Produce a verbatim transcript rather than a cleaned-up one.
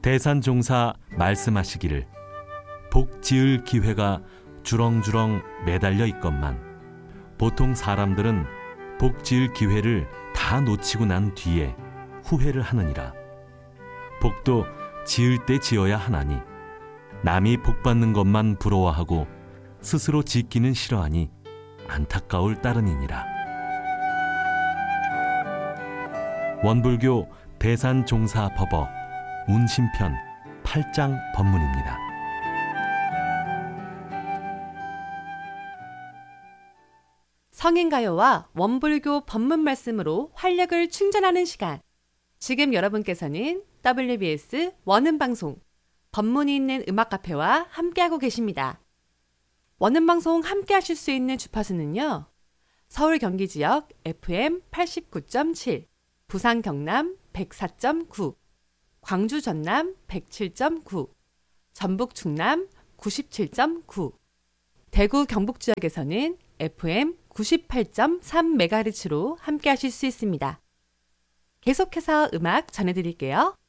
대산종사 말씀하시기를 복 지을 기회가 주렁주렁 매달려 있건만 보통 사람들은 복 지을 기회를 다 놓치고 난 뒤에 후회를 하느니라. 복도 지을 때 지어야 하나니 남이 복 받는 것만 부러워하고 스스로 짓기는 싫어하니 안타까울 따름이니라. 원불교 대산종사법어 운심편 팔 장 법문입니다. 성인가요와 원불교 법문 말씀으로 활력을 충전하는 시간. 지금 여러분께서는 더블유비에스 원음방송 법문이 있는 음악카페와 함께하고 계십니다. 원음방송 함께하실 수 있는 주파수는요. 서울 경기 지역 에프엠 팔십구 점 칠, 부산 경남 백사 점 구, 광주 전남 백칠 점 구, 전북 충남 구십칠 점 구, 대구 경북 지역에서는 에프엠 구십팔 점 삼 메가헤르츠로 함께하실 수 있습니다. 계속해서 음악 전해드릴게요.